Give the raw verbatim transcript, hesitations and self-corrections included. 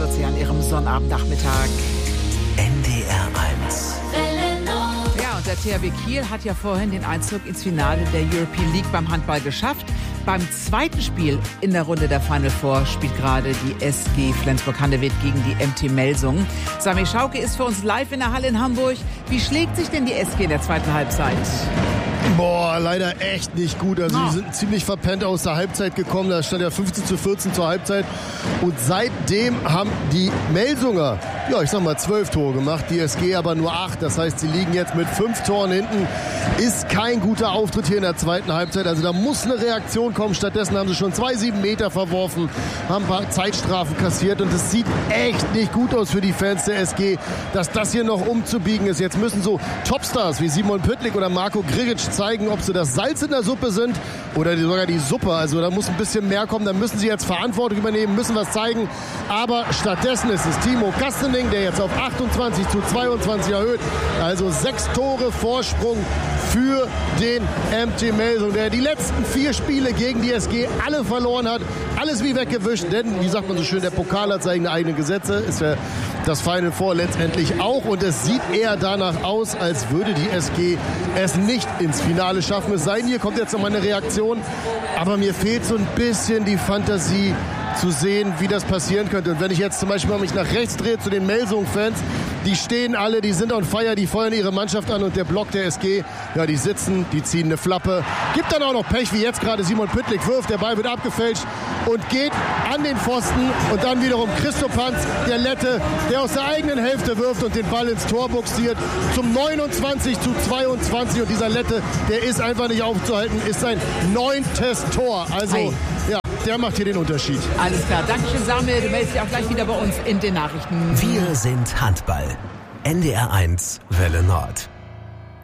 wird sie an ihrem Sonnabendnachmittag. N D R eins. Ja, und der T H W Kiel hat ja vorhin den Einzug ins Finale der European League beim Handball geschafft. Beim zweiten Spiel in der Runde der Final Four spielt gerade die S G Flensburg-Handewitt gegen die M T Melsungen. Sami Schauke ist für uns live in der Halle in Hamburg. Wie schlägt sich denn die S G in der zweiten Halbzeit? Boah, leider echt nicht gut. Also Oh. die sind ziemlich verpennt aus der Halbzeit gekommen. Da stand ja fünfzehn zu vierzehn zur Halbzeit. Und seitdem haben die Melsunger, ja, ich sag mal zwölf Tore gemacht. Die S G aber nur acht. Das heißt, sie liegen jetzt mit fünf Toren hinten. Ist kein guter Auftritt hier in der zweiten Halbzeit. Also da muss eine Reaktion kommen. Stattdessen haben sie schon zwei sieben Meter verworfen, haben ein paar Zeitstrafen kassiert. Und es sieht echt nicht gut aus für die Fans der S G, dass das hier noch umzubiegen ist. Jetzt müssen so Topstars wie Simon Püttlik oder Marco Grigic zeigen, ob sie das Salz in der Suppe sind oder die, sogar die Suppe. Also da muss ein bisschen mehr kommen. Da müssen sie jetzt Verantwortung übernehmen, müssen was zeigen. Aber stattdessen ist es Timo Kastening, der jetzt auf achtundzwanzig zu zweiundzwanzig erhöht. Also sechs Tore Vorsprung für den M T Melsungen, der die letzten vier Spiele gegen die S G alle verloren hat. Alles wie weggewischt. Denn, wie sagt man so schön, der Pokal hat seine eigenen Gesetze. Ist ja das Final Four letztendlich auch. Und es sieht eher danach aus, als würde die S G es nicht ins Finale schaffen. Es sei denn, hier kommt jetzt noch mal eine Reaktion. Aber mir fehlt so ein bisschen die Fantasie zu sehen, wie das passieren könnte. Und wenn ich jetzt zum Beispiel mal mich nach rechts drehe zu den Melsungen-Fans, die stehen alle, die sind on fire, die feuern ihre Mannschaft an und der Block der S G, ja, die sitzen, die ziehen eine Flappe. Gibt dann auch noch Pech, wie jetzt gerade Simon Püttlik wirft, der Ball wird abgefälscht und geht an den Pfosten und dann wiederum Christoph Hans, der Lette, der aus der eigenen Hälfte wirft und den Ball ins Tor buxiert zum neunundzwanzig zu zweiundzwanzig und dieser Lette, der ist einfach nicht aufzuhalten, ist sein neuntes Tor. Also, Ei. ja, der macht hier den Unterschied. Alles klar, Dankeschön Samuel, du meldest dich auch gleich wieder bei uns in den Nachrichten. Wir sind Handball. N D R eins Welle Nord.